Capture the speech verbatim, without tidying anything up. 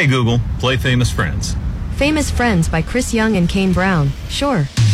Hey Google, play Famous Friends. Famous Friends by Chris Young and Kane Brown. Sure.